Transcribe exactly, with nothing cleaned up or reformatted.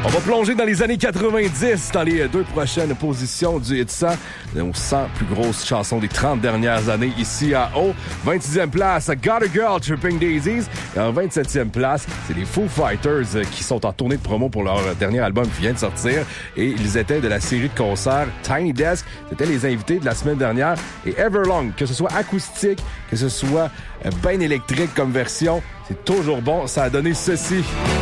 On va plonger dans les années quatre-vingt-dix, dans les deux prochaines positions du Hit cent, nos cent plus grosses chansons des trente dernières années ici à O. vingt-sixième place, Got a Girl, Tripping Daisies. Et en vingt-septième place, c'est les Foo Fighters qui sont en tournée de promo pour leur dernier album qui vient de sortir. Et ils étaient de la série de concerts Tiny Desk. C'était les invités de la semaine dernière. Et Everlong, que ce soit acoustique, que ce soit bien électrique comme version, c'est toujours bon. Ça a donné ceci.